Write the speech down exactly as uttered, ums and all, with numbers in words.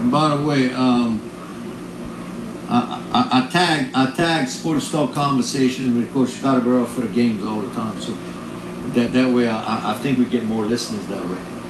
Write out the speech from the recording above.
And by the way, um, I, I, I tag I tag Sports Talk Conversation with Coach Scottaborough for the games all the time. So that that way, I, I think we get more listeners that way.